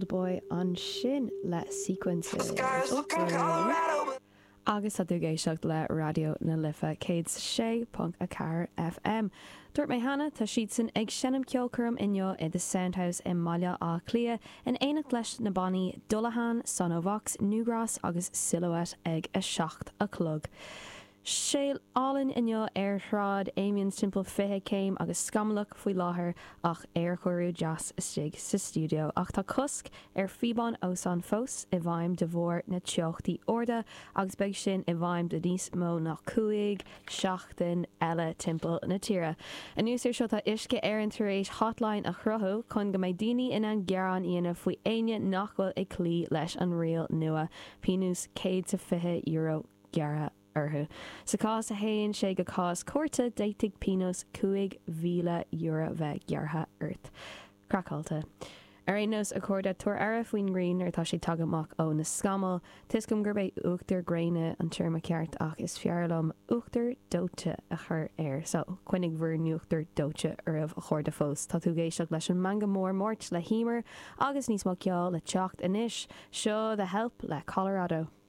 Boy an sin le sequences. Agus a dúgéisiocht le radio na lifa céad sé punk a car FM. Dúirt mé hana tá siad san ag sinnam ceolcurm inneo i the Soundhouse in Maile á Clia in éanacht leis na bannaí Dullahan, Son of Vox, Newgrass agus Silhouette ag a 7:00. Sé álinn inneo shrád éimionn timpeall 5 céim agus scamlach faoi láthair ach chorú jazz stig sa studio ach tá cusc fíbán ósán fós I bhaim de bhór na teochtaí orda agus beag sin I bhaim de níos mó nach 5 7 eile timpeall na tíre. A nús seo tá isce an tar éis hotline a chruthú chun go méid daoine in an gearán íana faoi aine nachhfuil ag clí leis an rial nua pinús €150 gearra. Sa cás a haon sé go cás cuarta déitigh pinos €2,000 bheith geartha ort. Cracálta. Nos a chuirde tuair ara faoin Green ar tá sé tag amach ó na scamal, tis gom gur bé uachtar gréine an tuirma ceart ach is fearlam uachtar dóte a chur so chuinnig bhur nuachtar dóte armh a chuirde fós. Tá tú géisioach leis an manga mórt le hímar agus níos má ceáil le teacht inis, seo the help le Colorado.